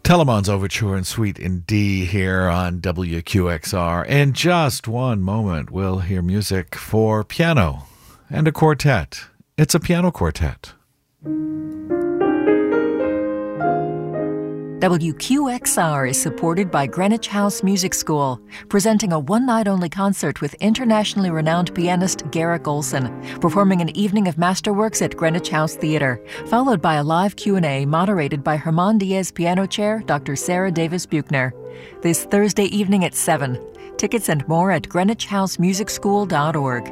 Telemann's Overture in Suite in D here on WQXR. In just one moment, we'll hear music for piano and a quartet. It's a piano quartet. WQXR is supported by Greenwich House Music School, presenting a one-night-only concert with internationally renowned pianist Garrick Olson, performing an evening of masterworks at Greenwich House Theatre, followed by a live Q&A moderated by Herman Diaz piano chair Dr. Sarah Davis Buchner. This Thursday evening at 7. Tickets and more at greenwichhousemusicschool.org.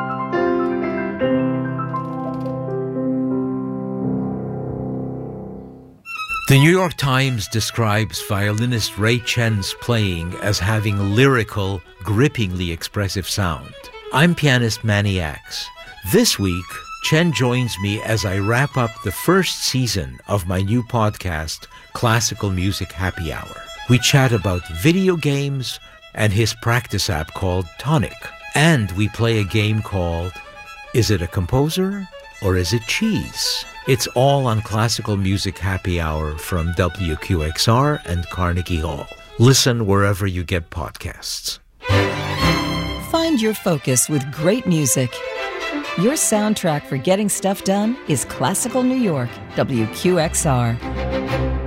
The New York Times describes violinist Ray Chen's playing as having lyrical, grippingly expressive sound. I'm pianist Manny Axe. This week, Chen joins me as I wrap up the first season of my new podcast, Classical Music Happy Hour. We chat about video games and his practice app called Tonic. And we play a game called Is It a Composer or Is It Cheese? It's all on Classical Music Happy Hour from WQXR and Carnegie Hall. Listen wherever you get podcasts. Find your focus with great music. Your soundtrack for getting stuff done is Classical New York, WQXR.